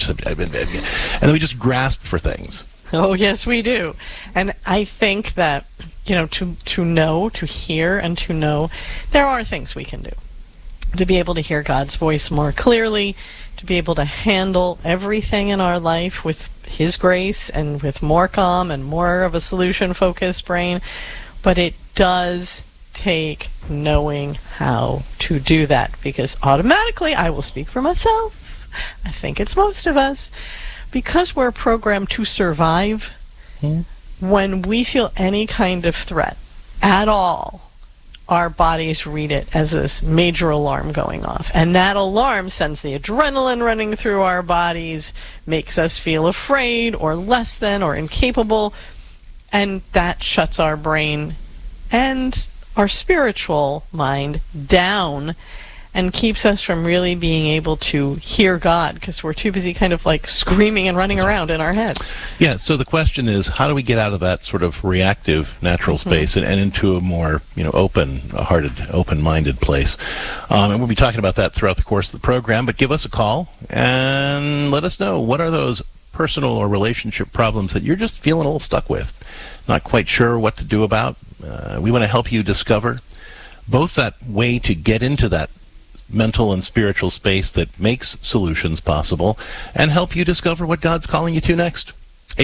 And then we just grasp for things. Oh, yes, we do. And I think that, to hear and to know, there are things we can do. To be able to hear God's voice more clearly, to be able to handle everything in our life with His grace and with more calm and more of a solution-focused brain. But it does take knowing how to do that, because automatically, I will speak for myself, I think it's most of us, because we're programmed to survive, when we feel any kind of threat at all, our bodies read it as this major alarm going off. And that alarm sends the adrenaline running through our bodies, makes us feel afraid or less than or incapable, and that shuts our brain and our spiritual mind down and keeps us from really being able to hear God, because we're too busy kind of like screaming and running around in our heads. Yeah, so the question is, how do we get out of that sort of reactive natural space and into a more open-hearted, open-minded place? And we'll be talking about that throughout the course of the program, but give us a call and let us know, what are those personal or relationship problems that you're just feeling a little stuck with, not quite sure what to do about? We want to help you discover both that way to get into that mental and spiritual space that makes solutions possible, and help you discover what God's calling you to next.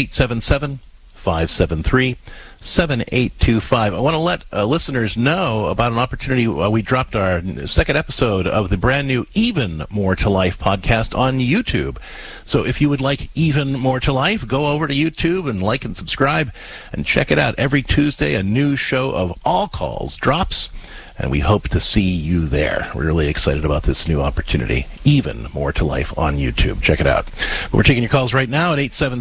877-573-7825. I want to let listeners know about an opportunity. We dropped our second episode of the brand new Even More to Life podcast on YouTube. So if you would like Even More to Life, go over to YouTube and like and subscribe and check it out. Every Tuesday, a new show of All Calls drops, and we hope to see you there. We're really excited about this new opportunity, Even More to Life on YouTube. Check it out. We're taking your calls right now at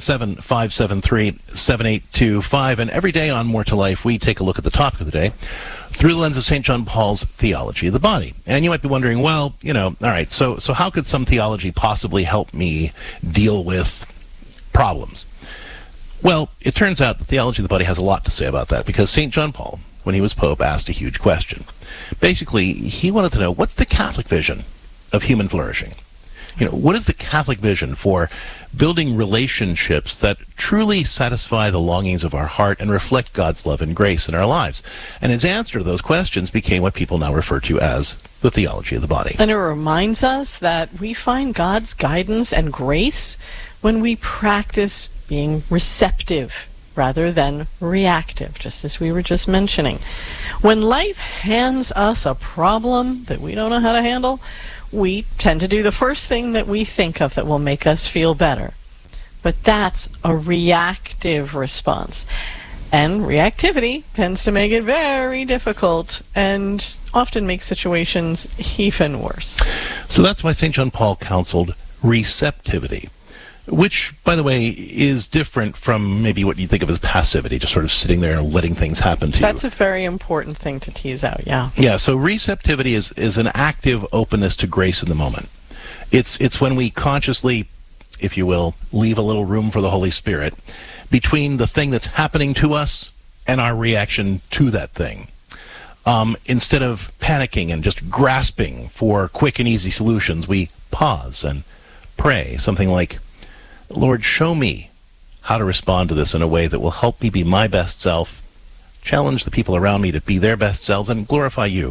877-573-7825. And every day on More to Life, we take a look at the topic of the day through the lens of St. John Paul's theology of the body. And you might be wondering, well, all right, so how could some theology possibly help me deal with problems? Well, it turns out the theology of the body has a lot to say about that, because St. John Paul, when he was Pope, asked a huge question. Basically, he wanted to know, what's the Catholic vision of human flourishing? What is the Catholic vision for building relationships that truly satisfy the longings of our heart and reflect God's love and grace in our lives? And his answer to those questions became what people now refer to as the theology of the body. And it reminds us that we find God's guidance and grace when we practice being receptive rather than reactive, just as we were just mentioning. When life hands us a problem that we don't know how to handle, we tend to do the first thing that we think of that will make us feel better. But that's a reactive response. And reactivity tends to make it very difficult and often makes situations even worse. So that's why St. John Paul counseled receptivity, which, by the way, is different from maybe what you think of as passivity, just sort of sitting there and letting things happen to you. That's a very important thing to tease out, yeah. Yeah, so receptivity is an active openness to grace in the moment. It's when we consciously, if you will, leave a little room for the Holy Spirit between the thing that's happening to us and our reaction to that thing. Instead of panicking and just grasping for quick and easy solutions, we pause and pray, something like, Lord, show me how to respond to this in a way that will help me be my best self, challenge the people around me to be their best selves, and glorify you.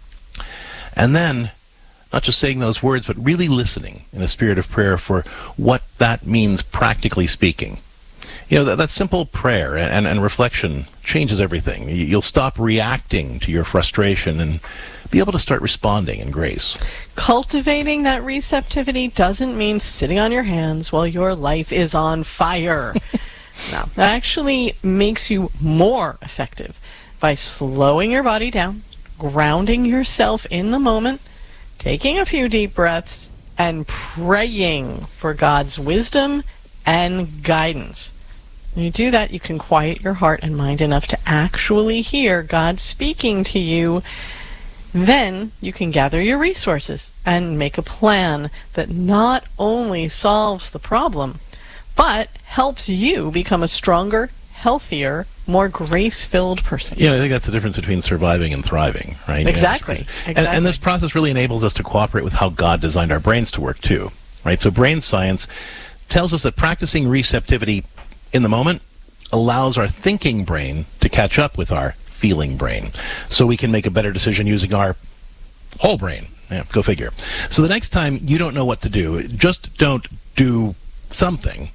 And then, not just saying those words, but really listening in a spirit of prayer for what that means practically speaking. That simple prayer and reflection changes everything. You'll stop reacting to your frustration and be able to start responding in grace. Cultivating that receptivity doesn't mean sitting on your hands while your life is on fire. No, that actually makes you more effective by slowing your body down, grounding yourself in the moment, taking a few deep breaths, and praying for God's wisdom and guidance. When you do that, you can quiet your heart and mind enough to actually hear God speaking to you. Then you can gather your resources and make a plan that not only solves the problem, but helps you become a stronger, healthier, more grace-filled person. Yeah, I think that's the difference between surviving and thriving, right? Exactly. And this process really enables us to cooperate with how God designed our brains to work, too, right? So brain science tells us that practicing receptivity in the moment allows our thinking brain to catch up with our feeling brain, so we can make a better decision using our whole brain. Yeah, go figure. So the next time you don't know what to do, just don't do something.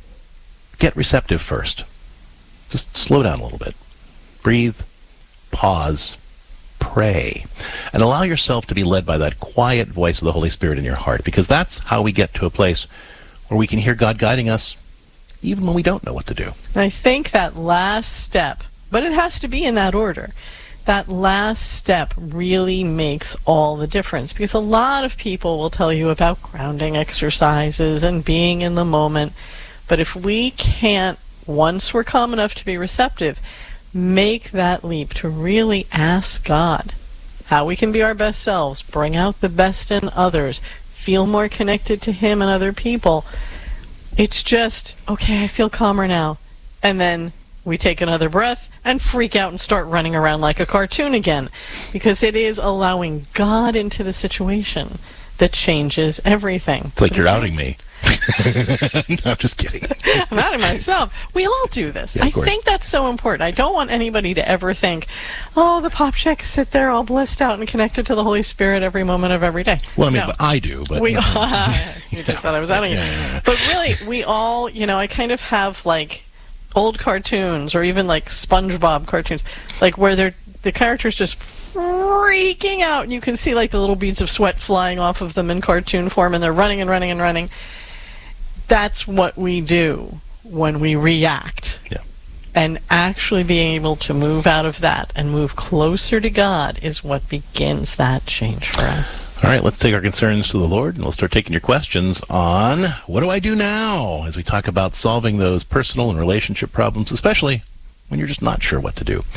Get receptive first. Just slow down a little bit. Breathe, pause, pray, and allow yourself to be led by that quiet voice of the Holy Spirit in your heart, because that's how we get to a place where we can hear God guiding us even when we don't know what to do. And I think that last step, but it has to be in that order, that last step really makes all the difference, because a lot of people will tell you about grounding exercises and being in the moment, but if we can't, once we're calm enough to be receptive, make that leap to really ask God how we can be our best selves, bring out the best in others, feel more connected to Him and other people, it's just, okay, I feel calmer now. And then we take another breath and freak out and start running around like a cartoon again, because it is allowing God into the situation that changes everything. It's like you're outing me. No, I'm just kidding. I'm outing myself. We all do this. Yeah, I think that's so important. I don't want anybody to ever think, oh, the pop chicks sit there all blissed out and connected to the Holy Spirit every moment of every day. Well, I mean, No. but I do. But We you just said I was outing you. Yeah. But really, we all, I kind of have like old cartoons or even like SpongeBob cartoons, like where the characters just freaking out and you can see like the little beads of sweat flying off of them in cartoon form and they're running and running and running. That's what we do when we react. Yeah. And actually being able to move out of that and move closer to God is what begins that change for us. All right, let's take our concerns to the Lord, and we'll start taking your questions on what do I do now as we talk about solving those personal and relationship problems, especially when you're just not sure what to do.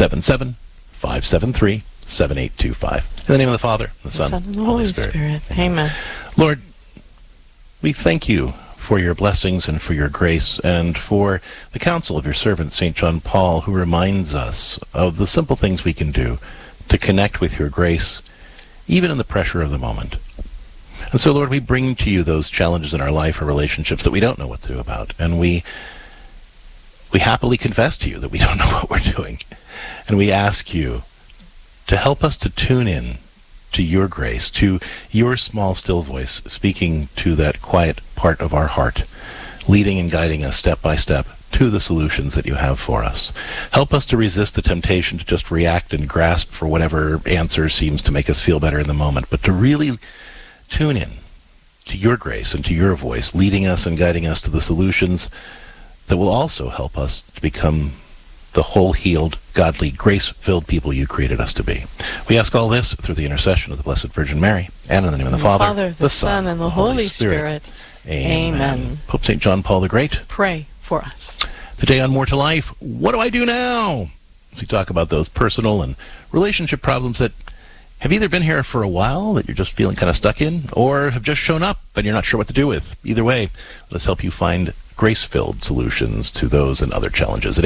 877-573-7825. In the name of the Father, the Son, and the Holy Spirit. Amen. Lord, we thank you for your blessings and for your grace and for the counsel of your servant, St. John Paul, who reminds us of the simple things we can do to connect with your grace, even in the pressure of the moment. And so, Lord, we bring to you those challenges in our life or relationships that we don't know what to do about, and we happily confess to you that we don't know what we're doing. And we ask you to help us to tune in to your grace, to your small, still voice speaking to that quiet part of our heart, leading and guiding us step by step to the solutions that you have for us. Help us to resist the temptation to just react and grasp for whatever answer seems to make us feel better in the moment, but to really tune in to your grace and to your voice, leading us and guiding us to the solutions that will also help us to become the whole healed, godly, grace-filled people you created us to be. We ask all this through the intercession of the Blessed Virgin Mary, and in the name of the Father, the Son, and the Holy Spirit. Amen. Pope St. John Paul the Great, Pray for us. today on More to Life, what do I do now? As we talk about those personal and relationship problems that have either been here for a while that you're just feeling kind of stuck in, or have just shown up and you're not sure what to do with. Either way, let us help you find grace-filled solutions to those and other challenges at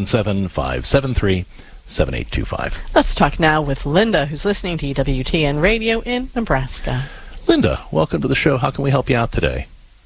877-573-7825. Let's talk now with Linda, who's listening to EWTN Radio in Nebraska. Linda, welcome to the show. How can we help you out today?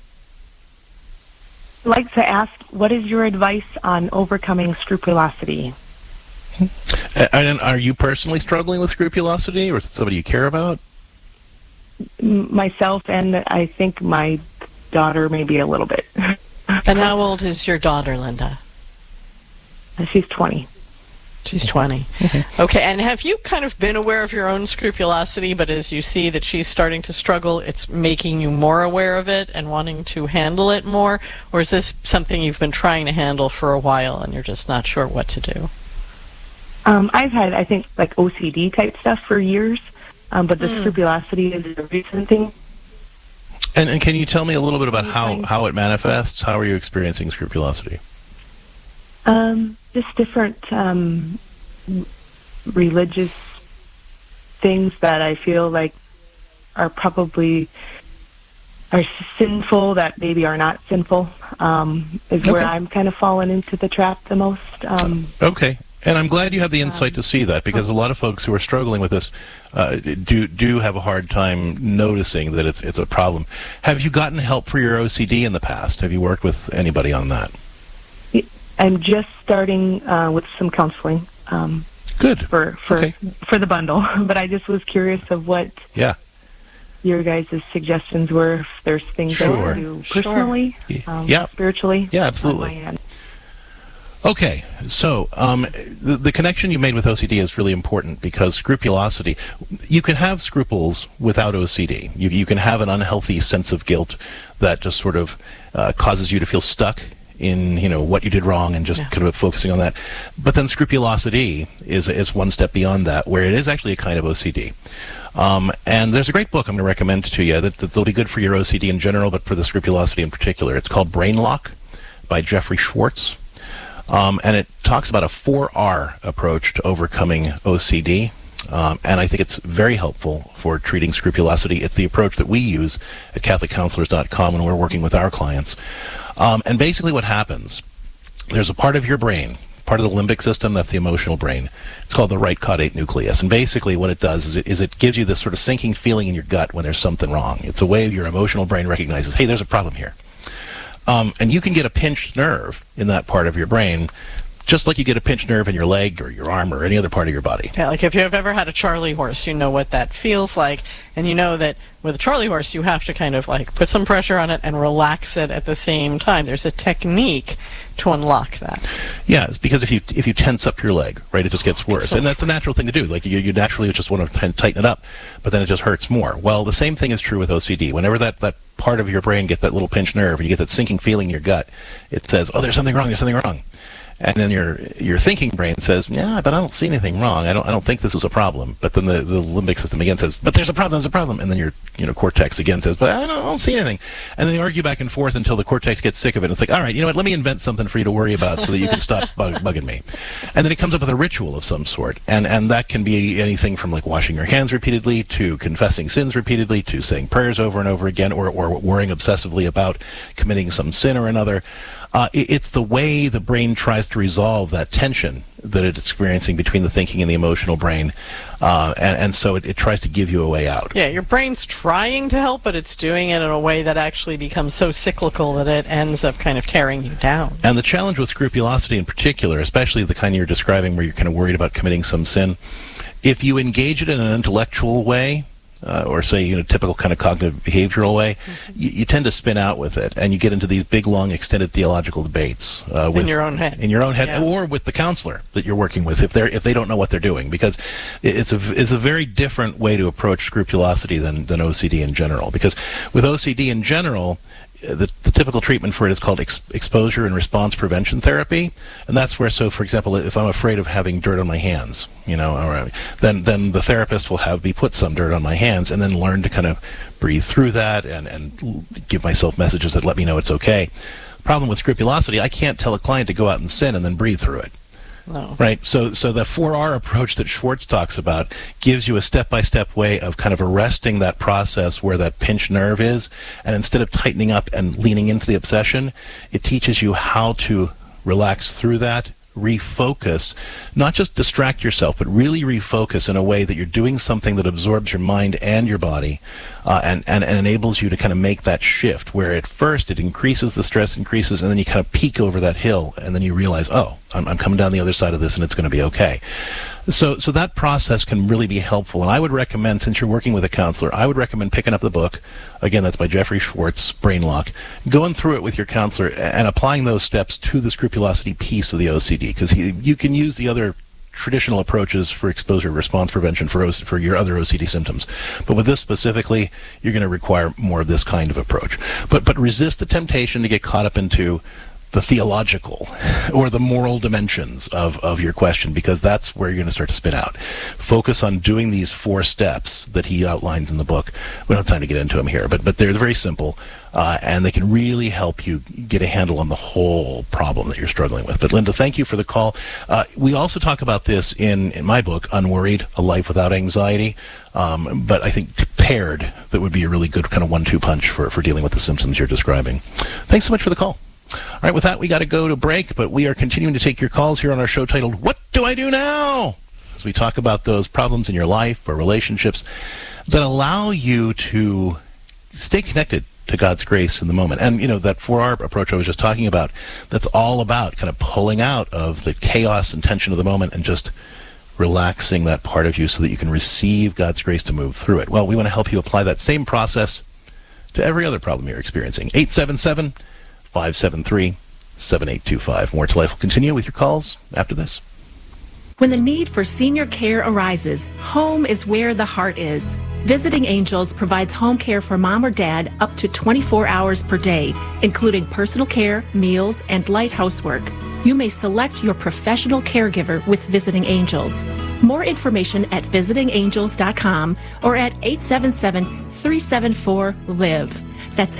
I'd like to ask, what is your advice on overcoming scrupulosity? And are you personally struggling with scrupulosity, or is it somebody you care about? Myself, and I think my daughter maybe a little bit. And how old is your daughter, Linda? She's 20. She's 20. Okay, and have you kind of been aware of your own scrupulosity, but as you see that she's starting to struggle, it's making you more aware of it and wanting to handle it more? Or is this something you've been trying to handle for a while and you're just not sure what to do? I've had, I think, like OCD type stuff for years, but the scrupulosity is a recent thing. And can you tell me a little bit about how it manifests? How are you experiencing scrupulosity? Just different religious things that I feel like are probably are sinful that maybe are not sinful is where I'm kind of falling into the trap the most. Okay. And I'm glad you have the insight to see that, because a lot of folks who are struggling with this do have a hard time noticing that it's a problem. Have you gotten help for your OCD in the past? Have you worked with anybody on that? I'm just starting with some counseling. Good. For the bundle, but I just was curious of what your guys' suggestions were. If there's things I can do personally, spiritually. Yeah, absolutely. Okay, so the connection you made with OCD is really important, because scrupulosity, you can have scruples without OCD. You can have an unhealthy sense of guilt that just sort of causes you to feel stuck in what you did wrong and just kind of focusing on that. But then scrupulosity is one step beyond that, where it is actually a kind of OCD. And there's a great book I'm going to recommend to you that'll be good for your OCD in general, but for the scrupulosity in particular. It's called Brain Lock by Jeffrey Schwartz. And it talks about a 4R approach to overcoming OCD. And I think it's very helpful for treating scrupulosity. It's the approach that we use at CatholicCounselors.com when we're working with our clients. And basically what happens, there's a part of your brain, part of the limbic system, that's the emotional brain. It's called the right caudate nucleus. And basically what it does is it gives you this sort of sinking feeling in your gut when there's something wrong. It's a way your emotional brain recognizes, hey, there's a problem here. And you can get a pinched nerve in that part of your brain, just like you get a pinched nerve in your leg or your arm or any other part of your body. Yeah, like if you've ever had a Charlie horse, you know what that feels like, and you know that with a Charlie horse, you have to kind of like put some pressure on it and relax it at the same time. There's a technique to unlock that. Yeah, it's because if you tense up your leg, right, it just gets worse. And that's a natural thing to do. Like you naturally just want to tighten it up, but then it just hurts more. Well, the same thing is true with OCD. Whenever that part of your brain gets that little pinched nerve and you get that sinking feeling in your gut, it says, oh, there's something wrong. And then your thinking brain says, yeah, but I don't see anything wrong. I don't think this is a problem. But then the limbic system again says, but there's a problem. And then your cortex again says, but I don't see anything. And then they argue back and forth until the cortex gets sick of it. It's like, all right, you know what? Let me invent something for you to worry about so that you can stop bugging me. And then it comes up with a ritual of some sort. And that can be anything from like washing your hands repeatedly to confessing sins repeatedly to saying prayers over and over again or worrying obsessively about committing some sin or another. It's the way the brain tries to resolve that tension that it's experiencing between the thinking and the emotional brain, and so it tries to give you a way out. Yeah, your brain's trying to help, but it's doing it in a way that actually becomes so cyclical that it ends up kind of tearing you down. And the challenge with scrupulosity in particular, especially the kind you're describing where you're kind of worried about committing some sin, if you engage it in an intellectual way, or say, typical kind of cognitive behavioral way, you tend to spin out with it, and you get into these big, long, extended theological debates in your own head, yeah. Or with the counselor that you're working with, if they don't know what they're doing, because it's a very different way to approach scrupulosity than OCD in general. Because with OCD in general, the typical treatment for it is called exposure and response prevention therapy, and that's where, so for example, if I'm afraid of having dirt on my hands, then the therapist will have me put some dirt on my hands and then learn to kind of breathe through that and give myself messages that let me know it's okay. The problem with scrupulosity, I can't tell a client to go out and sin and then breathe through it. No. Right? So the 4R approach that Schwartz talks about gives you a step-by-step way of kind of arresting that process where that pinched nerve is, and instead of tightening up and leaning into the obsession, it teaches you how to relax through that, refocus, not just distract yourself, but really refocus in a way that you're doing something that absorbs your mind and your body, and enables you to kind of make that shift where at first it increases, the stress increases, and then you kind of peak over that hill, and then you realize, oh, I'm coming down the other side of this and it's going to be okay. So that process can really be helpful, and I would recommend, since you're working with a counselor, I would recommend picking up the book. Again, that's by Jeffrey Schwartz, Brain Lock. Going through it with your counselor and applying those steps to the scrupulosity piece of the OCD, because you can use the other traditional approaches for exposure response prevention for your other OCD symptoms. But with this specifically, you're going to require more of this kind of approach. But resist the temptation to get caught up into the theological or the moral dimensions of your question, because that's where you're going to start to spin out. Focus on doing these 4 steps that he outlines in the book. We don't have time to get into them here, but they're very simple, and they can really help you get a handle on the whole problem that you're struggling with. But Linda, thank you for the call. We also talk about this in my book, Unworried, A Life Without Anxiety, but I think paired, that would be a really good kind of 1-2 punch for dealing with the symptoms you're describing. Thanks so much for the call. All right, with that, we got to go to break, but we are continuing to take your calls here on our show titled, What do I do now? As we talk about those problems in your life or relationships that allow you to stay connected to God's grace in the moment. And, that 4R approach I was just talking about, that's all about kind of pulling out of the chaos and tension of the moment and just relaxing that part of you so that you can receive God's grace to move through it. Well, we want to help you apply that same process to every other problem you're experiencing. 877-573-7825. More to Life will continue with your calls after this. When the need for senior care arises, home is where the heart is. Visiting Angels provides home care for mom or dad up to 24 hours per day, including personal care, meals, and light housework. You may select your professional caregiver with Visiting Angels. More information at visitingangels.com or at 877-374-LIVE. That's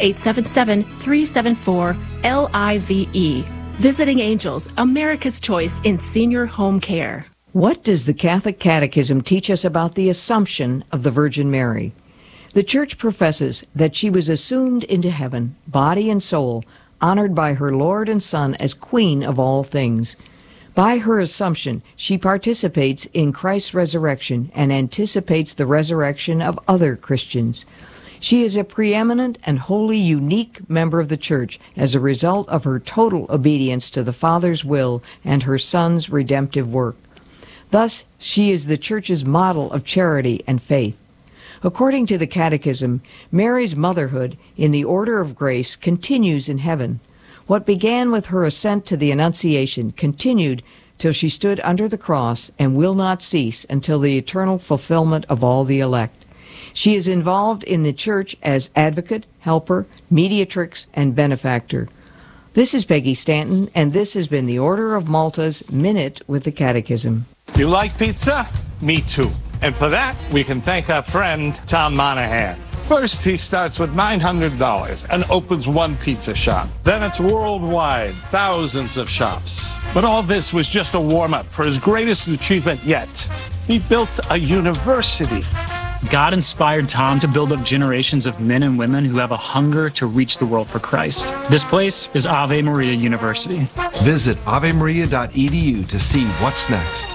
877-374-LIVE. Visiting Angels, America's choice in senior home care. What does the Catholic Catechism teach us about the Assumption of the Virgin Mary? The Church professes that she was assumed into heaven, body and soul, honored by her Lord and Son as Queen of all things. By her Assumption, she participates in Christ's resurrection and anticipates the resurrection of other Christians. She is a preeminent and wholly unique member of the Church as a result of her total obedience to the Father's will and her Son's redemptive work. Thus, she is the Church's model of charity and faith. According to the Catechism, Mary's motherhood in the order of grace continues in heaven. What began with her ascent to the Annunciation continued till she stood under the cross and will not cease until the eternal fulfillment of all the elect. She is involved in the Church as advocate, helper, mediatrix, and benefactor. This is Peggy Stanton, and this has been the Order of Malta's Minute with the Catechism. You like pizza? Me too. And for that, we can thank our friend, Tom Monahan. First, he starts with $900 and opens one pizza shop. Then it's worldwide, thousands of shops. But all this was just a warm-up for his greatest achievement yet. He built a university. God inspired Tom to build up generations of men and women who have a hunger to reach the world for Christ. This place is Ave Maria University. Visit avemaria.edu to see what's next.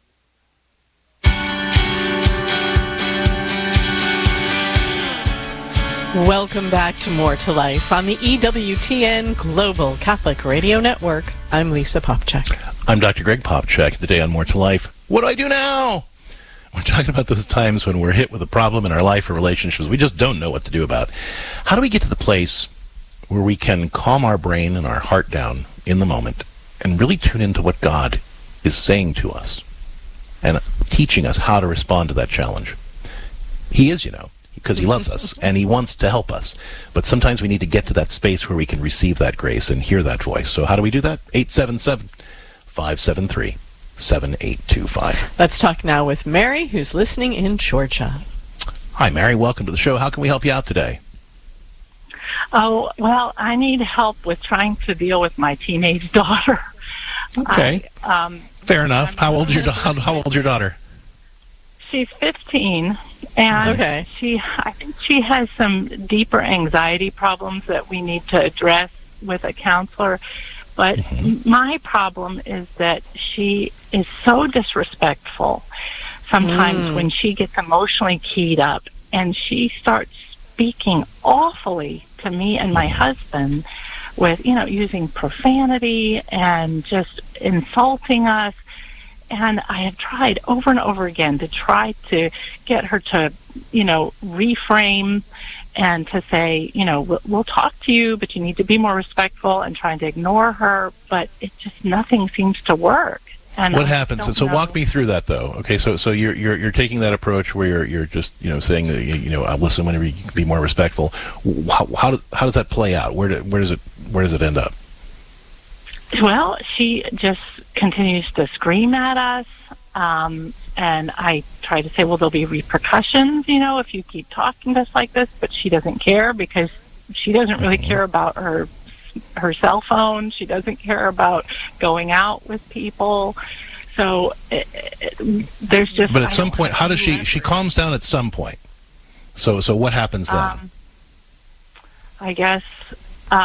Welcome back to More to Life on the EWTN Global Catholic Radio Network. I'm Lisa Popcak. I'm Dr. Greg Popcak. Today on More to Life, what do I do now? We're talking about those times when we're hit with a problem in our life or relationships we just don't know what to do about. How do we get to the place where we can calm our brain and our heart down in the moment and really tune into what God is saying to us and teaching us how to respond to that challenge? He is, because he loves us and he wants to help us. But sometimes we need to get to that space where we can receive that grace and hear that voice. So how do we do that? 877-573-7825. Let's talk now with Mary, who's listening in Georgia. Hi, Mary. Welcome to the show. How can we help you out today? Oh, well, I need help with trying to deal with my teenage daughter. Okay. Fair enough. How old's your daughter? She's 15, and I think she has some deeper anxiety problems that we need to address with a counselor. But my problem is that she is so disrespectful sometimes when she gets emotionally keyed up, and she starts speaking awfully to me and my husband with, using profanity and just insulting us. And I have tried over and over again to try to get her to, reframe and to say, we'll talk to you, but you need to be more respectful, and trying to ignore her. But nothing seems to work. And what happens? So walk me through that, though. Okay, so you're taking that approach where you're just saying I'll listen whenever you can be more respectful. How does that play out? Where does it end up? Well, she just continues to scream at us, and I try to say, well, there'll be repercussions, if you keep talking to us like this. But she doesn't care, because she doesn't really care about her cell phone. She doesn't care about going out with people. So there's just. But at some point, how does she calms down at some point? So what happens then? I guess.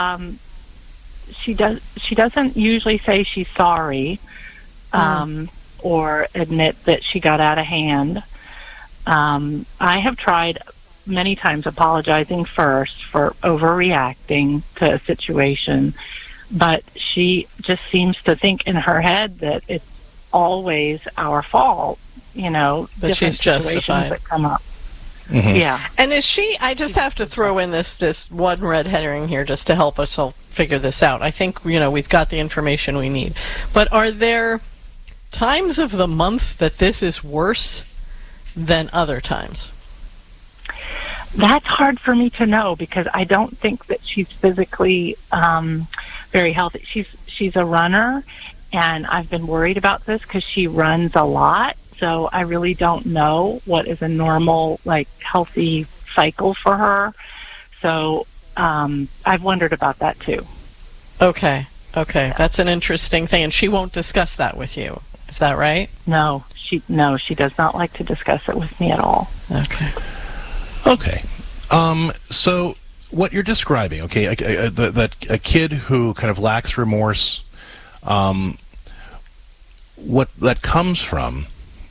She doesn't usually say she's sorry, or admit that she got out of hand. I have tried many times apologizing first for overreacting to a situation, but she just seems to think in her head that it's always our fault, that she's justified that come up. Mm-hmm. Yeah. And is she, I just have to throw in this one red herring here just to help us all figure this out. I think, we've got the information we need. But are there times of the month that this is worse than other times? That's hard for me to know because I don't think that she's physically very healthy. She's a runner, and I've been worried about this because she runs a lot. So I really don't know what is a normal, healthy cycle for her. So I've wondered about that too. Okay. That's an interesting thing, and she won't discuss that with you. Is that right? No, she does not like to discuss it with me at all. Okay. So what you're describing, that a kid who kind of lacks remorse, what that comes from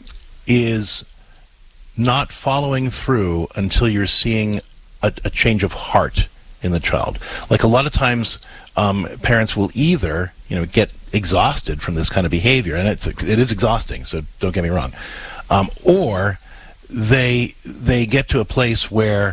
is not following through until you're seeing a change of heart in the child. Like a lot of times, parents will either, get exhausted from this kind of behavior, and it is exhausting, so don't get me wrong, or they get to a place where,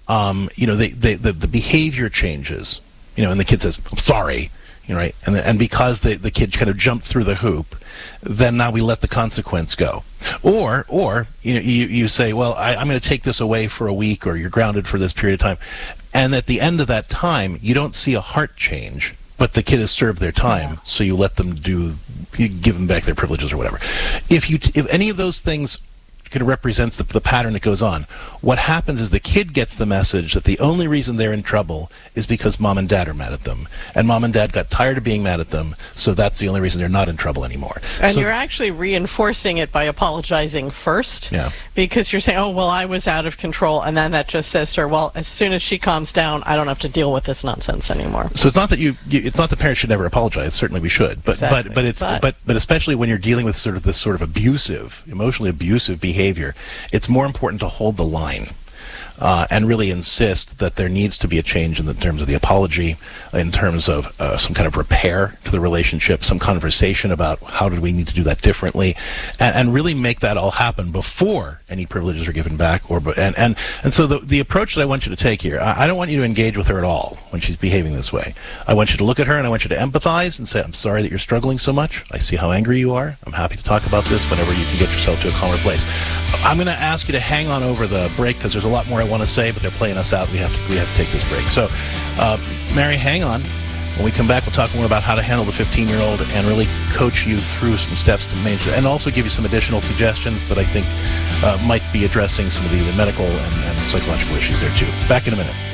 the behavior changes, and the kid says, "I'm sorry," right? And because the kid kind of jumped through the hoop, then now we let the consequence go. Or you say, well, I'm going to take this away for a week, or you're grounded for this period of time. And at the end of that time, you don't see a heart change, but the kid has served their time, so you let them you give them back their privileges or whatever. If any of those things kind of represents the pattern that goes on, what happens is the kid gets the message that the only reason they're in trouble is because mom and dad are mad at them, and mom and dad got tired of being mad at them, so that's the only reason they're not in trouble anymore. And you're actually reinforcing it by apologizing first, because you're saying, oh, well, I was out of control, and then that just says to her, well, as soon as she calms down, I don't have to deal with this nonsense anymore. So it's not that it's not that parents should never apologize. Certainly we should, but especially when you're dealing with this sort of emotionally abusive behavior, it's more important to hold the line and really insist that there needs to be a change in terms of the apology, in terms of some kind of repair to the relationship, some conversation about how do we need to do that differently, and really make that all happen before any privileges are given back. And so the approach that I want you to take here, I don't want you to engage with her at all when she's behaving this way. I want you to look at her and I want you to empathize and say, I'm sorry that you're struggling so much. I see how angry you are. I'm happy to talk about this whenever you can get yourself to a calmer place. I'm going to ask you to hang on over the break because there's a lot more I want to say, but they're playing us out. We have to take this break. So, Mary, hang on. When we come back, we'll talk more about how to handle the 15-year-old and really coach you through some steps to manage it, and also give you some additional suggestions that I think might be addressing some of the medical and psychological issues there, too. Back in a minute.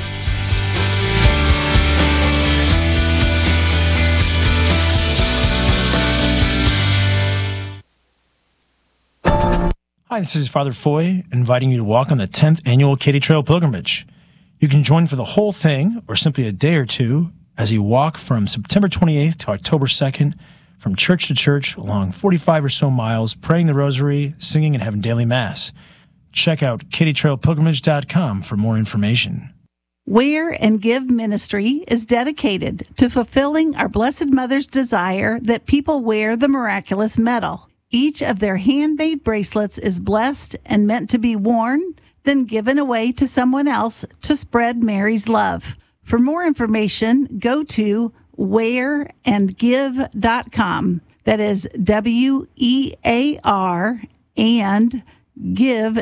Hi, this is Father Foy, inviting you to walk on the 10th Annual Katy Trail Pilgrimage. You can join for the whole thing, or simply a day or two, as you walk from September 28th to October 2nd, from church to church, along 45 or so miles, praying the rosary, singing, and having daily mass. Check out KatyTrailPilgrimage.com for more information. Wear and Give Ministry is dedicated to fulfilling our Blessed Mother's desire that people wear the miraculous medal. Each of their handmade bracelets is blessed and meant to be worn, then given away to someone else to spread Mary's love. For more information, go to wearandgive.com. That is WEAR and give,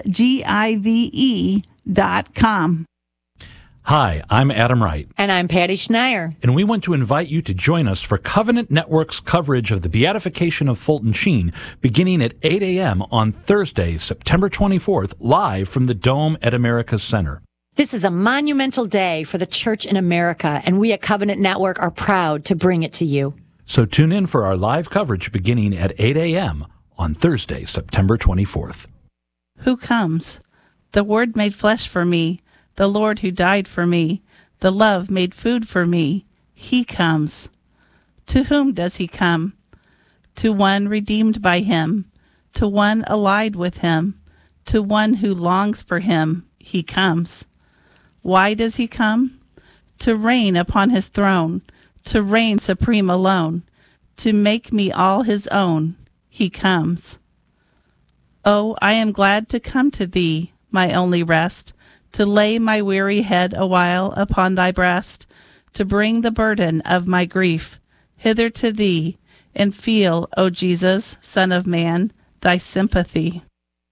GIVE.com. Hi, I'm Adam Wright. And I'm Patty Schneier. And we want to invite you to join us for Covenant Network's coverage of the Beatification of Fulton Sheen beginning at 8 a.m. on Thursday, September 24th, live from the Dome at America's Center. This is a monumental day for the Church in America, and we at Covenant Network are proud to bring it to you. So tune in for our live coverage beginning at 8 a.m. on Thursday, September 24th. Who comes? The Word made flesh for me. The Lord who died for me, the Love made food for me, he comes. To whom does he come? To one redeemed by him, To one allied with him, to one who longs for him, he comes. Why does he come? To reign upon his throne, to reign supreme alone, to make me all his own, he comes. Oh, I am glad to come to thee, my only rest, to lay my weary head awhile upon thy breast, to bring the burden of my grief hither to thee, and feel, O Jesus, Son of Man, thy sympathy.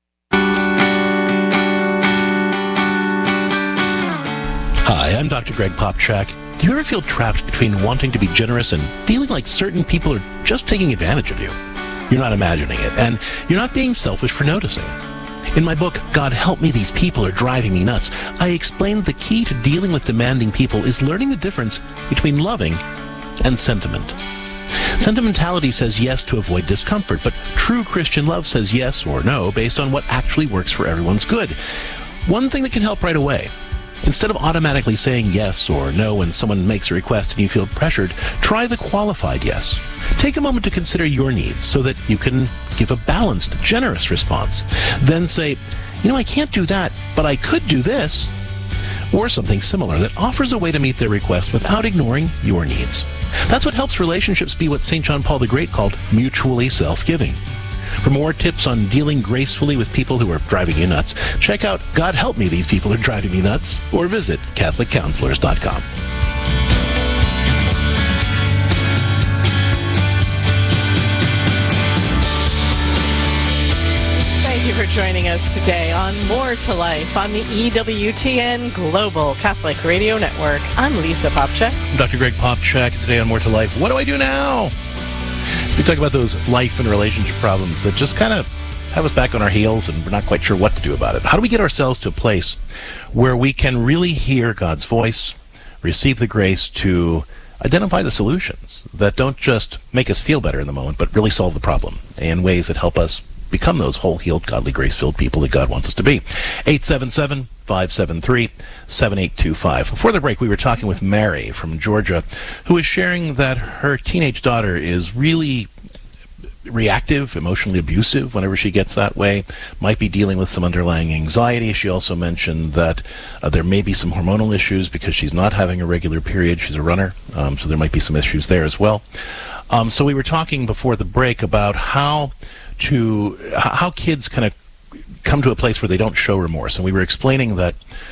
Hi, I'm Dr. Greg Popchak. Do you ever feel trapped between wanting to be generous and feeling like certain people are just taking advantage of you? You're not imagining it, and you're not being selfish for noticing. In my book, God Help Me, These People Are Driving Me Nuts, I explain the key to dealing with demanding people is learning the difference between loving and sentiment. Sentimentality says yes to avoid discomfort, but true Christian love says yes or no based on what actually works for everyone's good. One thing that can help right away: instead of automatically saying yes or no when someone makes a request and you feel pressured, try the qualified yes. Take a moment to consider your needs so that you can give a balanced, generous response. Then say, I can't do that, but I could do this. Or something similar that offers a way to meet their request without ignoring your needs. That's what helps relationships be what St. John Paul the Great called mutually self-giving. For more tips on dealing gracefully with people who are driving you nuts, check out God Help Me, These People Are Driving Me Nuts, or visit CatholicCounselors.com. Thank you for joining us today on More to Life on the EWTN Global Catholic Radio Network. I'm Lisa Popchak. I'm Dr. Greg Popchak. Today on More to Life, what do I do now? We talk about those life and relationship problems that just kind of have us back on our heels and we're not quite sure what to do about it. How do we get ourselves to a place where we can really hear God's voice, receive the grace to identify the solutions that don't just make us feel better in the moment, but really solve the problem in ways that help us become those whole, healed, godly, grace-filled people that God wants us to be? 877-573-7825. Before the break, we were talking with Mary from Georgia, who is sharing that her teenage daughter is really reactive, emotionally abusive whenever she gets that way, might be dealing with some underlying anxiety. She also mentioned that there may be some hormonal issues because she's not having a regular period. She's a runner, so there might be some issues there as well. So we were talking before the break about how kids kind of come to a place where they don't show remorse. And we were explaining that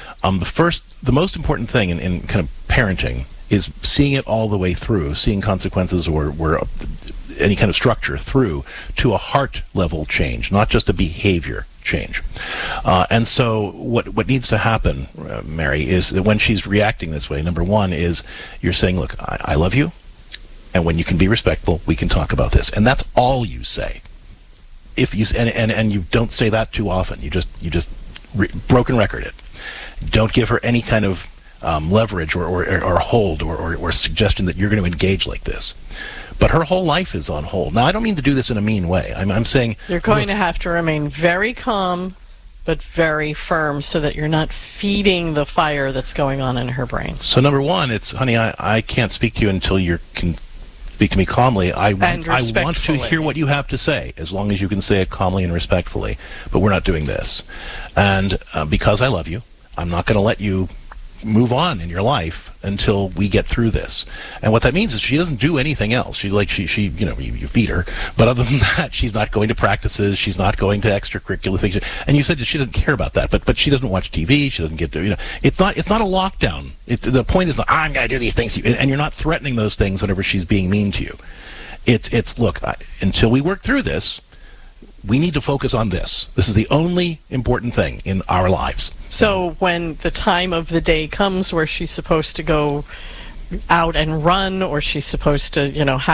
the most important thing in kind of parenting is seeing it all the way through, seeing consequences or any kind of structure through to a heart level change, not just a behavior change. And so what needs to happen, Mary, is that when she's reacting this way, number one is you're saying, look, I love you, and when you can be respectful, we can talk about this. And that's all you say. If you and you don't say that too often, you just broken record it. Don't give her any kind of leverage or hold or suggestion that you're going to engage like this. But her whole life is on hold. Now, I don't mean to do this in a mean way. I'm saying you're going to have to remain very calm, but very firm, so that you're not feeding the fire that's going on in her brain. So number one, it's, honey, I can't speak to you until you can speak to me calmly. I want to hear what you have to say, as long as you can say it calmly and respectfully. But we're not doing this. And because I love you, I'm not going to let you move on in your life until we get through this. And what that means is she doesn't do anything else. You feed her, but other than that, she's not going to practices, she's not going to extracurricular things. And you said that she doesn't care about that, but she doesn't watch TV, she doesn't get to, it's not a lockdown. The point is not, I'm going to do these things, and you're not threatening those things whenever she's being mean to you. It's look, until we work through this, we need to focus on this. This is the only important thing in our lives. So when the time of the day comes where she's supposed to go out and run, or she's supposed to,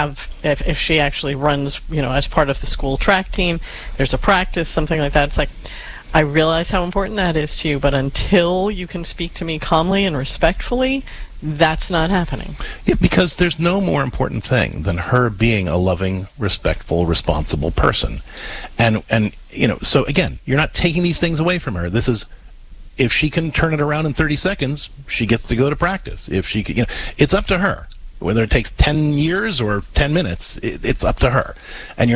if she actually runs, as part of the school track team, there's a practice, something like that. It's like, I realize how important that is to you, but until you can speak to me calmly and respectfully, that's not happening. Yeah, because there's no more important thing than her being a loving, respectful, responsible person. And so again, you're not taking these things away from her. This is, if she can turn it around in 30 seconds, she gets to go to practice. If she can, it's up to her. Whether it takes 10 years or 10 minutes, it's up to her. And you're not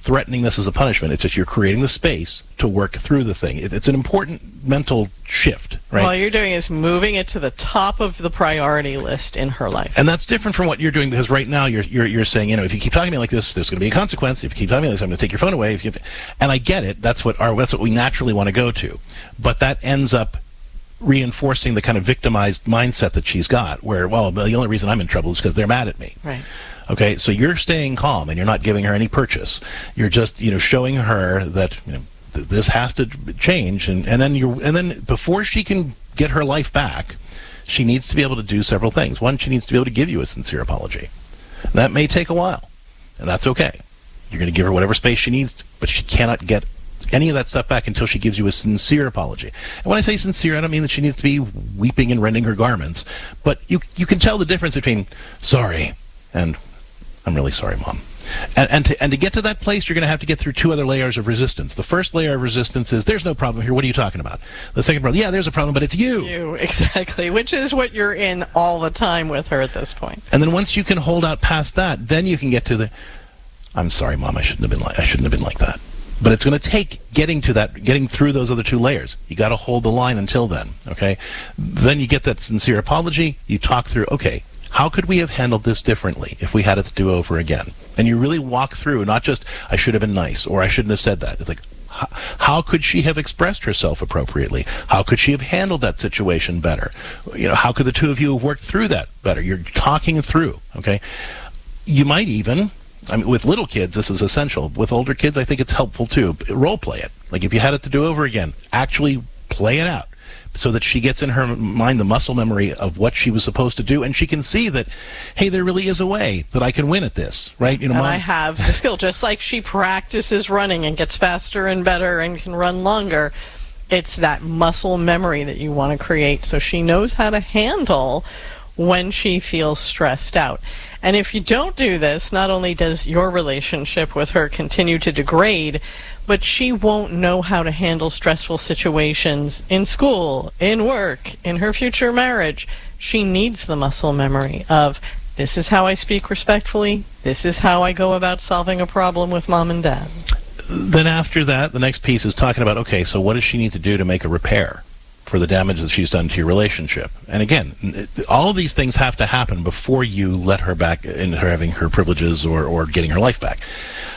threatening this as a punishment. It's just you're creating the space to work through the thing. It's an important mental shift, right? All you're doing is moving it to the top of the priority list in her life. And that's different from what you're doing, because right now you're saying, if you keep talking to me like this, there's going to be a consequence. If you keep talking to me like this, I'm going to take your phone away. And I get it. That's what we naturally want to go to. But that ends up reinforcing the kind of victimized mindset that she's got, where, well, the only reason I'm in trouble is because they're mad at me. Right. Okay, so you're staying calm and you're not giving her any purchase. You're just, showing her that this has to change, and then before she can get her life back, she needs to be able to do several things. One, she needs to be able to give you a sincere apology. And that may take a while, and that's okay. You're going to give her whatever space she needs, but she cannot get any of that stuff back until she gives you a sincere apology. And when I say sincere, I don't mean that she needs to be weeping and rending her garments, but you can tell the difference between sorry and I'm really sorry, Mom. And to get to that place, you're going to have to get through two other layers of resistance. The first layer of resistance is, there's no problem here. What are you talking about? The second problem, yeah, there's a problem, but it's you. You, exactly, which is what you're in all the time with her at this point. And then once you can hold out past that, then you can get to the, I'm sorry, Mom, I shouldn't have been like that. But it's going to take getting through those other two layers. You got to hold the line until then, okay? Then you get that sincere apology. You talk through, okay, how could we have handled this differently if we had it to do over again? And you really walk through, not just, I should have been nice, or I shouldn't have said that. It's like, how could she have expressed herself appropriately? How could she have handled that situation better? How could the two of you have worked through that better? You're talking through, okay? You might even, with little kids, this is essential. With older kids, I think it's helpful too. Role play it. Like if you had it to do over again, actually play it out, so that she gets in her mind the muscle memory of what she was supposed to do, and she can see that, hey, there really is a way that I can win at this, right? And Mom, I have the skill, just like she practices running and gets faster and better and can run longer. It's that muscle memory that you want to create so she knows how to handle when she feels stressed out. And if you don't do this, not only does your relationship with her continue to degrade, but she won't know how to handle stressful situations in school, in work, in her future marriage. She needs the muscle memory of, this is how I speak respectfully, this is how I go about solving a problem with Mom and Dad. Then after that, the next piece is talking about, okay, so what does she need to do to make a repair for the damage that she's done to your relationship? And again, all of these things have to happen before you let her back in her having her privileges or getting her life back.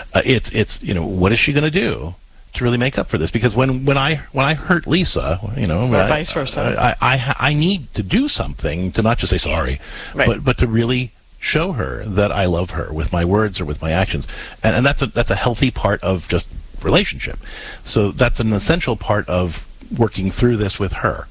It's what is she going to do to really make up for this? Because when I hurt Lisa, or vice versa, I need to do something to not just say sorry, right, but to really show her that I love her with my words or with my actions, and that's a healthy part of just relationship. So that's an essential part of working through this with her.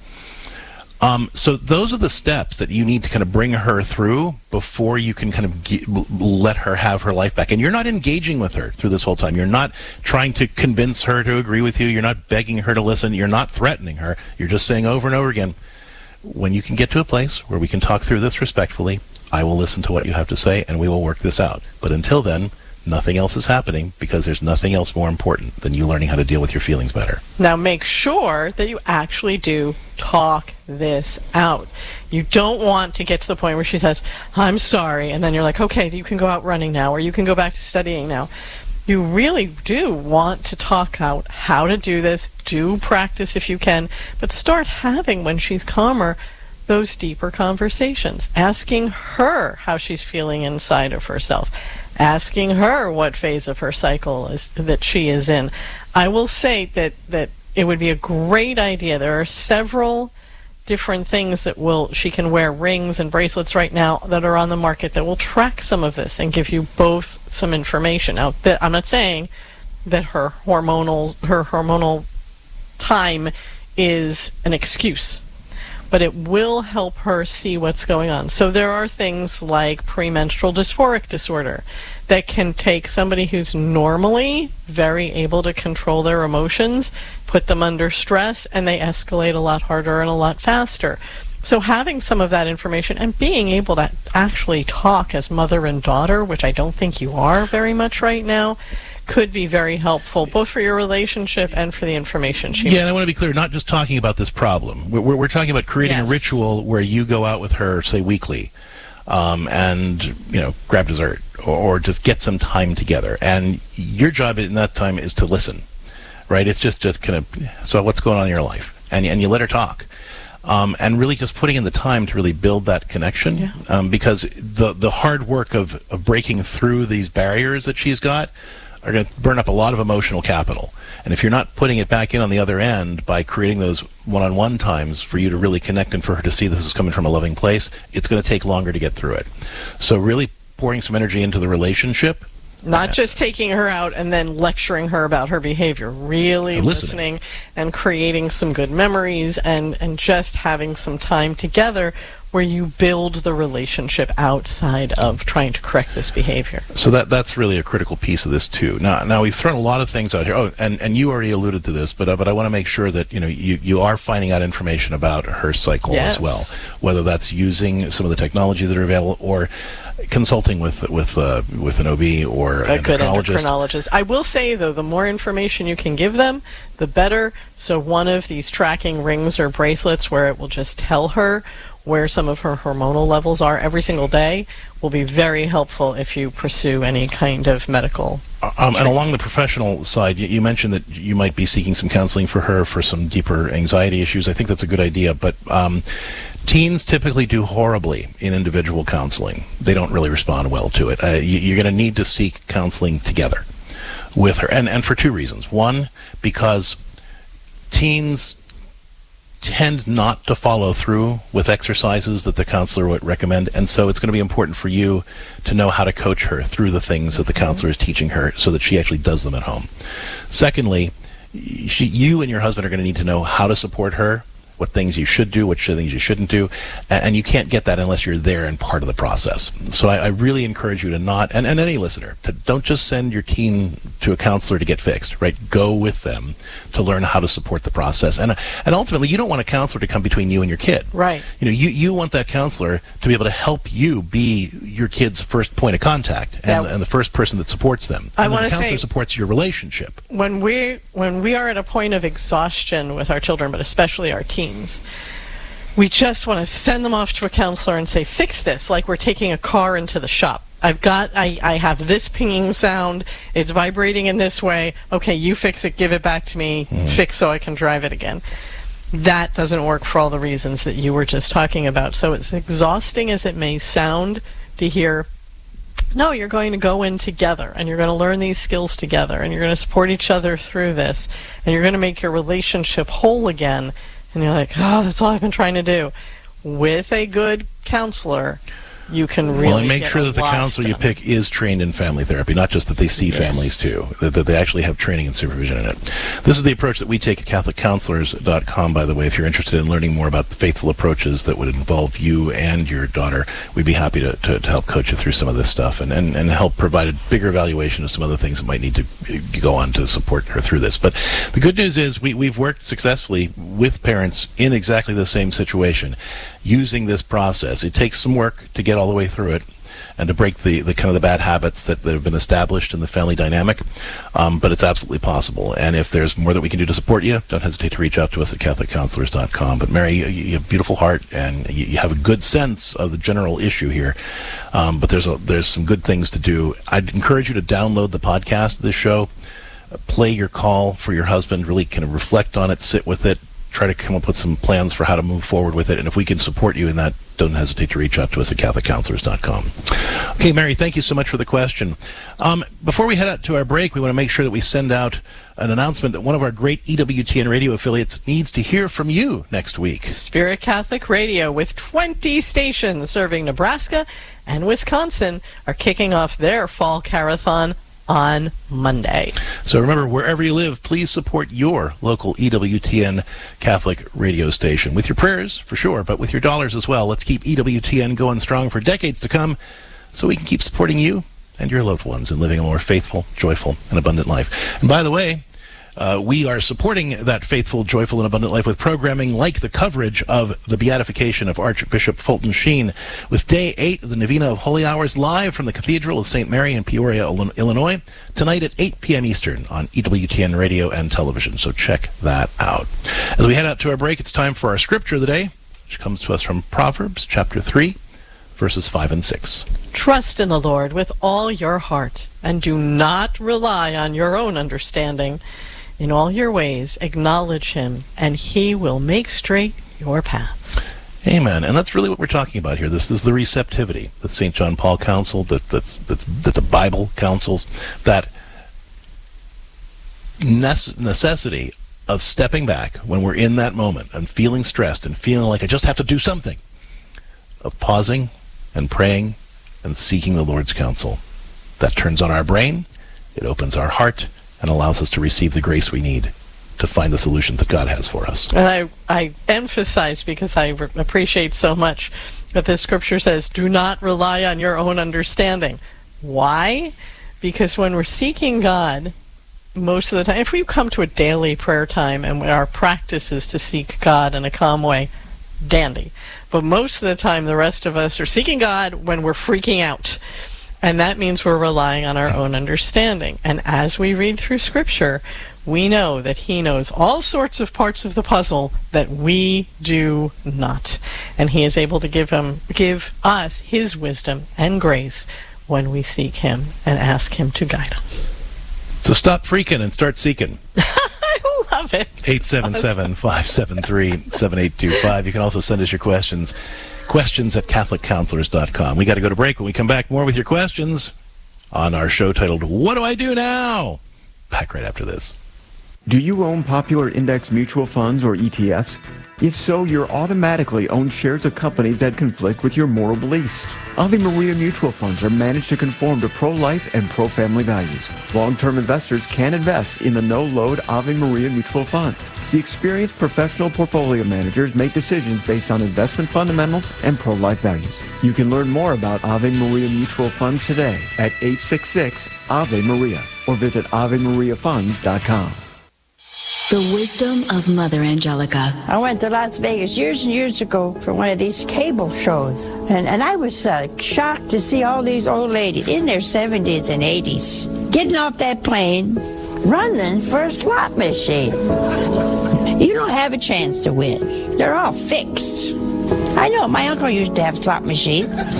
So those are the steps that you need to kind of bring her through before you can kind of let her have her life back. And you're not engaging with her through this whole time. You're not trying to convince her to agree with you. You're not begging her to listen. You're not threatening her. You're just saying over and over again, when you can get to a place where we can talk through this respectfully, I will listen to what you have to say and we will work this out. But until then, nothing else is happening, because there's nothing else more important than you learning how to deal with your feelings better. Now make sure that you actually do talk this out. You don't want to get to the point where she says, I'm sorry, and then you're like, okay, you can go out running now, or you can go back to studying now. You really do want to talk out how to do this. Do practice if you can, but start having, when she's calmer, those deeper conversations, asking her how she's feeling inside of herself, asking her what phase of her cycle is that she is in. I will say that it would be a great idea. There are several different things that she can wear, rings and bracelets right now that are on the market that will track some of this and give you both some information. Now, I'm not saying that her hormonal time is an excuse, but it will help her see what's going on. So there are things like premenstrual dysphoric disorder that can take somebody who's normally very able to control their emotions, put them under stress, and they escalate a lot harder and a lot faster. So having some of that information and being able to actually talk as mother and daughter, which I don't think you are very much right now, could be very helpful, both for your relationship and for the information she and I want to be clear, not just talking about this problem. We're talking about creating a ritual where you go out with her, say, weekly, and, grab dessert, or just get some time together. And your job in that time is to listen, right? It's just kind of, so what's going on in your life? And you let her talk. And really just putting in the time to really build that connection, because the hard work of breaking through these barriers that she's got are going to burn up a lot of emotional capital. And if you're not putting it back in on the other end by creating those one-on-one times for you to really connect and for her to see this is coming from a loving place, it's going to take longer to get through it. So really pouring some energy into the relationship. Not just taking her out and then lecturing her about her behavior. Really listening and creating some good memories and just having some time together where you build the relationship outside of trying to correct this behavior. So that's really a critical piece of this too. Now we've thrown a lot of things out here. Oh, and you already alluded to this, but I want to make sure that you are finding out information about her cycle as well, whether that's using some of the technologies that are available or consulting with an OB or a good endocrinologist. I will say though, the more information you can give them, the better. So one of these tracking rings or bracelets where it will just tell her where some of her hormonal levels are every single day will be very helpful if you pursue any kind of medical. And along the professional side, you mentioned that you might be seeking some counseling for her for some deeper anxiety issues. I think that's a good idea, but teens typically do horribly in individual counseling. They don't really respond well to it. You're going to need to seek counseling together with her, and for two reasons. One, because teens tend not to follow through with exercises that the counselor would recommend, and so it's going to be important for you to know how to coach her through the things that the counselor is teaching her so that she actually does them at home. Secondly, you and your husband are going to need to know how to support her, what things you should do, what things you shouldn't do, and you can't get that unless you're there and part of the process. So I really encourage you to not, and any listener, don't just send your teen to a counselor to get fixed, right? Go with them to learn how to support the process. And ultimately, you don't want a counselor to come between you and your kid. Right. You want that counselor to be able to help you be your kid's first point of contact and the first person that supports them. And the counselor supports your relationship. When we are at a point of exhaustion with our children, but especially our teens, we just want to send them off to a counselor and say, fix this, like we're taking a car into the shop. I have this pinging sound, it's vibrating in this way, okay, you fix it, give it back to me, fix so I can drive it again. That doesn't work for all the reasons that you were just talking about. So as exhausting as it may sound to hear, no, you're going to go in together and you're going to learn these skills together and you're going to support each other through this and you're going to make your relationship whole again. And you're like, oh, that's all I've been trying to do. With a good counselor, you can really and make sure that the counselor you pick is trained in family therapy, not just that they see families too, that they actually have training and supervision in it. This is the approach that we take at CatholicCounselors.com, by the way. If you're interested in learning more about the faithful approaches that would involve you and your daughter, we'd be happy to help coach you through some of this stuff and help provide a bigger evaluation of some other things that might need to go on to support her through this. But the good news is we've worked successfully with parents in exactly the same situation using this process. It takes some work to get all the way through it and to break the kind of the bad habits that have been established in the family dynamic, but it's absolutely possible. And if there's more that we can do to support you, don't hesitate to reach out to us at CatholicCounselors.com. But Mary, you have a beautiful heart and you have a good sense of the general issue here, but there's some good things to do. I'd encourage you to download the podcast of this show, play your call for your husband, really kind of reflect on it, sit with it, try to come up with some plans for how to move forward with it. And if we can support you in that, don't hesitate to reach out to us at CatholicCounselors.com. Okay, Mary, thank you so much for the question. Before we head out to our break, we want to make sure that we send out an announcement that one of our great EWTN radio affiliates needs to hear from you next week. Spirit Catholic Radio, with 20 stations serving Nebraska and Wisconsin, are kicking off their fall carathon on Monday. So remember, wherever you live, please support your local EWTN Catholic radio station. With your prayers, for sure, but with your dollars as well. Let's keep EWTN going strong for decades to come so we can keep supporting you and your loved ones in living a more faithful, joyful, and abundant life. And by the way, we are supporting that faithful, joyful, and abundant life with programming like the coverage of the beatification of Archbishop Fulton Sheen, with Day 8 of the Novena of Holy Hours live from the Cathedral of St. Mary in Peoria, Illinois, tonight at 8 p.m. Eastern on EWTN Radio and Television. So check that out. As we head out to our break, it's time for our scripture of the day, which comes to us from Proverbs chapter 3, verses 5 and 6. Trust in the Lord with all your heart, and do not rely on your own understanding. In all your ways, acknowledge him, and he will make straight your paths. Amen. And that's really what we're talking about here. This is the receptivity that St. John Paul counseled, that the Bible counsels, that necessity of stepping back when we're in that moment and feeling stressed and feeling like I just have to do something, of pausing and praying and seeking the Lord's counsel. That turns on our brain, it opens our heart, and allows us to receive the grace we need to find the solutions that God has for us. And I emphasize, because I appreciate so much that this scripture says, do not rely on your own understanding. Why? Because when we're seeking God, most of the time, if we come to a daily prayer time and our practice is to seek God in a calm way, dandy. But most of the time, the rest of us are seeking God when we're freaking out. And that means we're relying on our own understanding. And as we read through Scripture, we know that he knows all sorts of parts of the puzzle that we do not. And he is able to give us his wisdom and grace when we seek him and ask him to guide us. So stop freaking and start seeking. I love it. 877-573-7825. You can also send us your questions at CatholicCounselors.com. We got to go to break. When we come back, more with your questions on our show titled, What Do I Do Now? Back right after this. Do you own popular index mutual funds or ETFs? If so, you're automatically own shares of companies that conflict with your moral beliefs. Ave Maria mutual funds are managed to conform to pro-life and pro-family values. Long-term investors can invest in the no-load Ave Maria mutual funds. The experienced professional portfolio managers make decisions based on investment fundamentals and pro-life values. You can learn more about Ave Maria mutual funds today at 866-AVE-MARIA or visit AveMariaFunds.com. The wisdom of Mother Angelica. I went to Las Vegas years and years ago for one of these cable shows. And I was shocked to see all these old ladies in their 70s and 80s getting off that plane, running for a slot machine. You don't have a chance to win. They're all fixed. I know, my uncle used to have slot machines.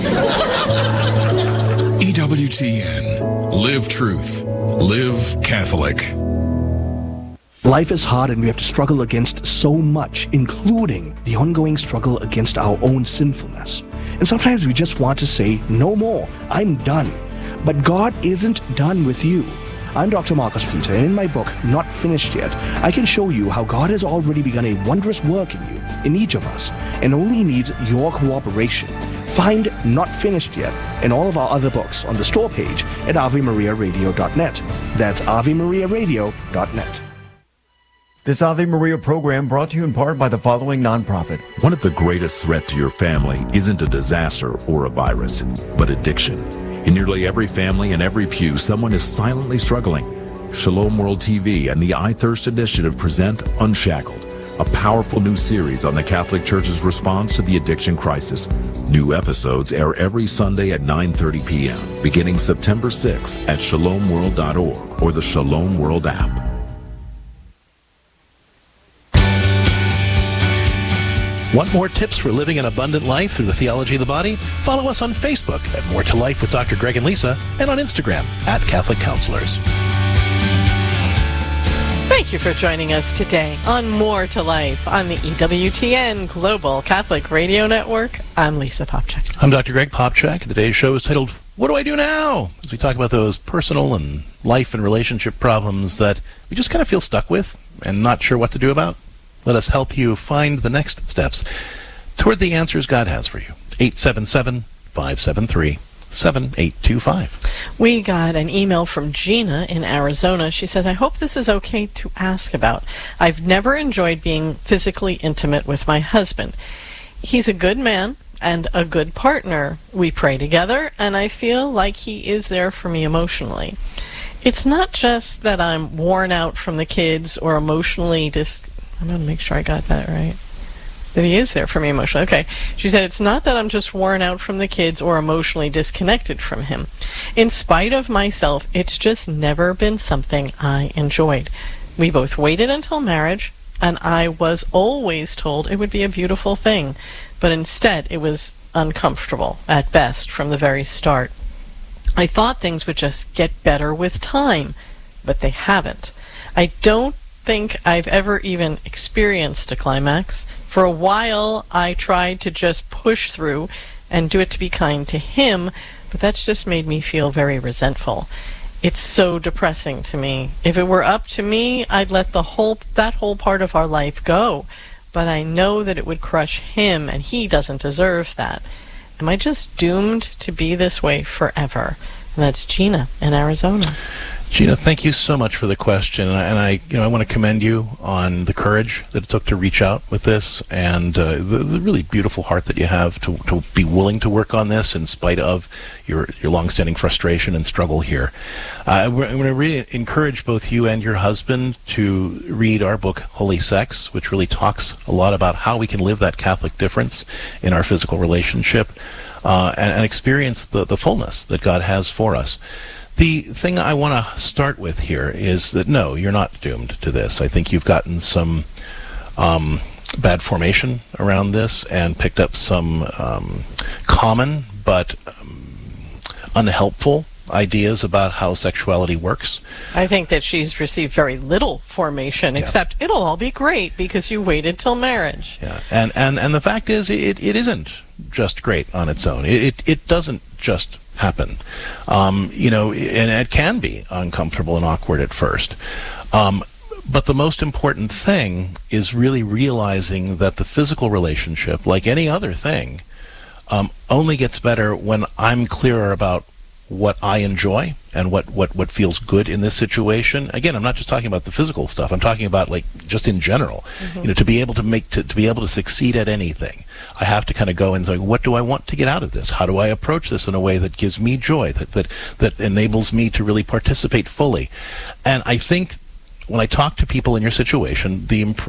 EWTN. Live truth. Live Catholic. Life is hard and we have to struggle against so much, including the ongoing struggle against our own sinfulness. And sometimes we just want to say, no more, I'm done. But God isn't done with you. I'm Dr. Marcus Peter, and in my book, Not Finished Yet, I can show you how God has already begun a wondrous work in you, in each of us, and only needs your cooperation. Find Not Finished Yet and all of our other books on the store page at AveMariaRadio.net. That's AveMariaRadio.net. This Ave Maria program brought to you in part by the following nonprofit. One of the greatest threats to your family isn't a disaster or a virus, but addiction. In nearly every family and every pew, someone is silently struggling. Shalom World TV and the I Thirst Initiative present Unshackled, a powerful new series on the Catholic Church's response to the addiction crisis. New episodes air every Sunday at 9:30 p.m., beginning September 6th at shalomworld.org or the Shalom World app. Want more tips for living an abundant life through the theology of the body? Follow us on Facebook at More to Life with Dr. Greg and Lisa, and on Instagram at Catholic Counselors. Thank you for joining us today on More to Life on the EWTN Global Catholic Radio Network. I'm Lisa Popchak. I'm Dr. Greg Popchak. Today's show is titled, What Do I Do Now? As we talk about those personal and life and relationship problems that we just kind of feel stuck with and not sure what to do about. Let us help you find the next steps toward the answers God has for you. 877-573-7825. We got an email from Gina in Arizona. She says, I hope this is okay to ask about. I've never enjoyed being physically intimate with my husband. He's a good man and a good partner. We pray together, and I feel like he is there for me emotionally. It's not just that I'm worn out from the kids or emotionally I'm going to make sure I got that right. That he is there for me emotionally. Okay. She said, it's not that I'm just worn out from the kids or emotionally disconnected from him. In spite of myself, it's just never been something I enjoyed. We both waited until marriage, and I was always told it would be a beautiful thing. But instead, it was uncomfortable at best from the very start. I thought things would just get better with time, but they haven't. I don't think I've ever even experienced a climax. For a while, I tried to just push through and do it to be kind to him, but that's just made me feel very resentful. It's so depressing to me. If it were up to me, I'd let that whole part of our life go. But I know that it would crush him, and he doesn't deserve that. Am I just doomed to be this way forever? And that's Gina in Arizona. Gina, thank you so much for the question, and I want to commend you on the courage that it took to reach out with this, and the really beautiful heart that you have to be willing to work on this in spite of your longstanding frustration and struggle here. I'm going to really encourage both you and your husband to read our book, Holy Sex, which really talks a lot about how we can live that Catholic difference in our physical relationship and experience the fullness that God has for us. The thing I want to start with here is that, no, you're not doomed to this. I think you've gotten some bad formation around this and picked up some common but unhelpful ideas about how sexuality works. I think that she's received very little formation, except it'll all be great because you waited till marriage. Yeah, and the fact is, it isn't just great on its own. It doesn't just happen. And it can be uncomfortable and awkward at first. But the most important thing is really realizing that the physical relationship, like any other thing, only gets better when I'm clearer about what I enjoy and what feels good in this situation. Again, I'm not just talking about the physical stuff. I'm talking about just in general. Mm-hmm. To be able to be able to succeed at anything, I have to kind of go and say, what do I want to get out of this? How do I approach this in a way that gives me joy, that enables me to really participate fully? And I think when I talk to people in your situation,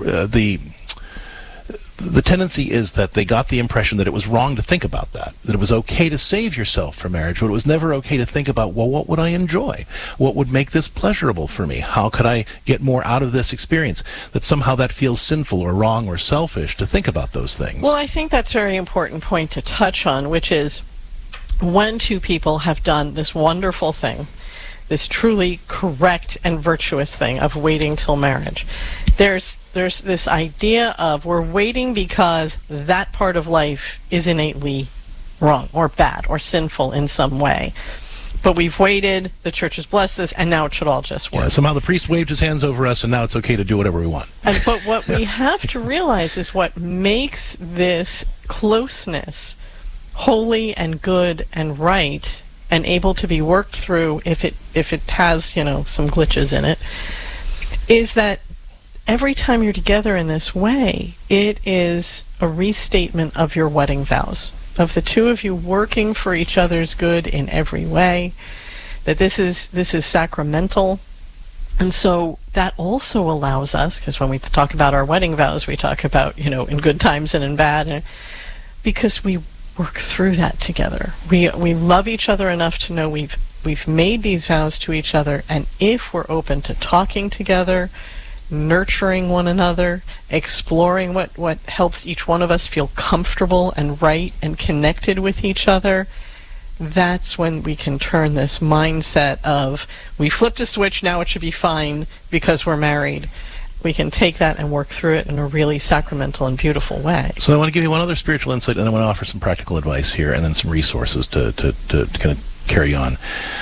the tendency is that they got the impression that it was wrong to think about that it was okay to save yourself for marriage, but it was never okay to think about, well, what would I enjoy? What would make this pleasurable for me? How could I get more out of this experience? That somehow that feels sinful or wrong or selfish to think about those things. Well, I think that's a very important point to touch on, which is when two people have done this wonderful thing, this truly correct and virtuous thing of waiting till marriage, there's this idea of we're waiting because that part of life is innately wrong or bad or sinful in some way. But we've waited, the church has blessed this, and now it should all just work. Yeah, somehow the priest waved his hands over us, and now it's okay to do whatever we want. But what we have to realize is what makes this closeness holy and good and right and able to be worked through if it has, some glitches in it, is that every time you're together in this way, it is a restatement of your wedding vows, of the two of you working for each other's good in every way, that this is sacramental. And so that also allows us, because when we talk about our wedding vows, we talk about, in good times and in bad, because we work through that together. We love each other enough to know we've made these vows to each other, and if we're open to talking together, nurturing one another, exploring what helps each one of us feel comfortable and right and connected with each other, that's when we can turn this mindset of we flipped a switch, now it should be fine because we're married. We can take that and work through it in a really sacramental and beautiful way. So I want to give you one other spiritual insight, and I want to offer some practical advice here and then some resources to kind of carry on.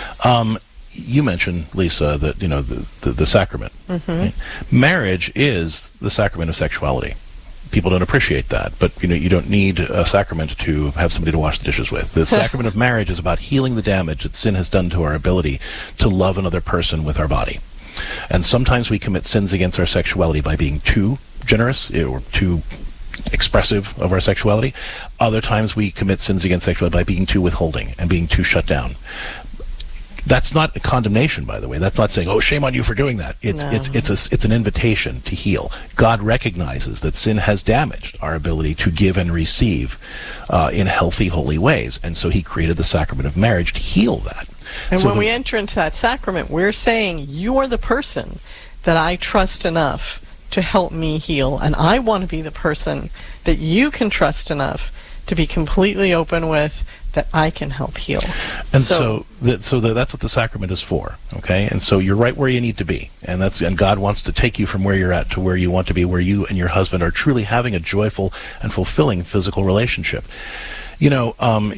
You mentioned, Lisa, that the sacrament. Mm-hmm. Right? Marriage is the sacrament of sexuality. People don't appreciate that, but you don't need a sacrament to have somebody to wash the dishes with. The sacrament of marriage is about healing the damage that sin has done to our ability to love another person with our body. And sometimes we commit sins against our sexuality by being too generous or too expressive of our sexuality. Other times we commit sins against sexuality by being too withholding and being too shut down. That's not a condemnation, by the way. That's not saying, oh, shame on you for doing that. It's an invitation to heal. God recognizes that sin has damaged our ability to give and receive in healthy, holy ways. And so he created the sacrament of marriage to heal that. And when we enter into that sacrament, we're saying, you are the person that I trust enough to help me heal. And I want to be the person that you can trust enough to be completely open with, that I can help heal. And so that's what the sacrament is for, okay? And so you're right where you need to be, and God wants to take you from where you're at to where you want to be, where you and your husband are truly having a joyful and fulfilling physical relationship. People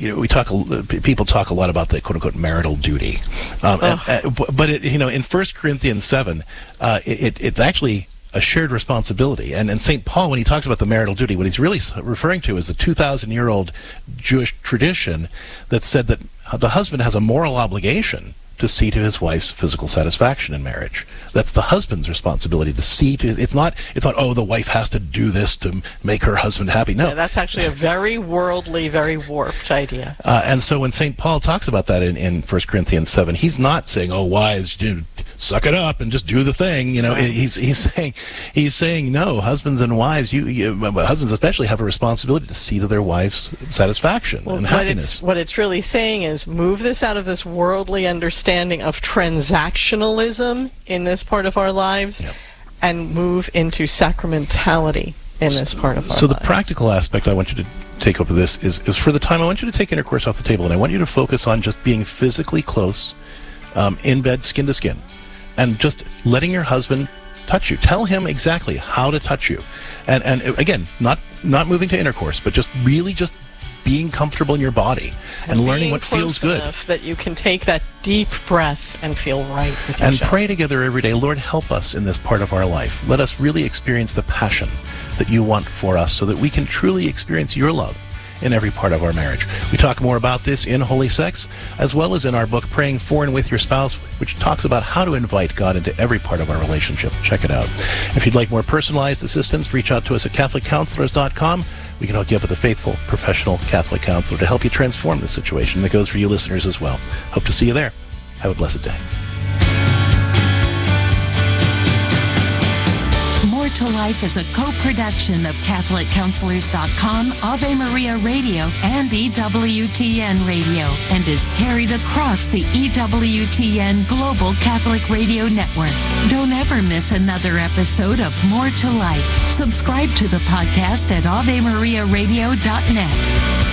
talk a lot about the quote-unquote marital duty, but in 1 Corinthians 7, it's actually a shared responsibility. And St. Paul, when he talks about the marital duty, what he's really referring to is the 2,000-year-old Jewish tradition that said that the husband has a moral obligation to see to his wife's physical satisfaction in marriage. That's the husband's responsibility to see to. It's not. Oh, the wife has to do this to make her husband happy. No, that's actually a very worldly, very warped idea. And so when St. Paul talks about that in 1 Corinthians 7, he's not saying, "Oh, wives, suck it up and just do the thing." Right. He's saying no. Husbands and wives, husbands especially, have a responsibility to see to their wife's satisfaction and happiness. What it's really saying is move this out of this worldly understanding of transactionalism in this part of our lives, and move into sacramentality in this part of our lives. So the practical aspect I want you to take up of this is for the time I want you to take intercourse off the table, and I want you to focus on just being physically close, in bed, skin to skin, and just letting your husband touch you. Tell him exactly how to touch you, and again, not moving to intercourse, but just really just being comfortable in your body and learning what feels good. Enough that you can take that deep breath and feel right with each other. And pray together every day, Lord, help us in this part of our life. Let us really experience the passion that you want for us so that we can truly experience your love in every part of our marriage. We talk more about this in Holy Sex, as well as in our book, Praying For and With Your Spouse, which talks about how to invite God into every part of our relationship. Check it out. If you'd like more personalized assistance, reach out to us at CatholicCounselors.com. We can hook you up with a faithful, professional Catholic counselor to help you transform the situation. That goes for you listeners as well. Hope to see you there. Have a blessed day. More to Life is a co-production of CatholicCounselors.com, Ave Maria Radio, and EWTN Radio, and is carried across the EWTN Global Catholic Radio Network. Don't ever miss another episode of More to Life. Subscribe to the podcast at AveMariaRadio.net.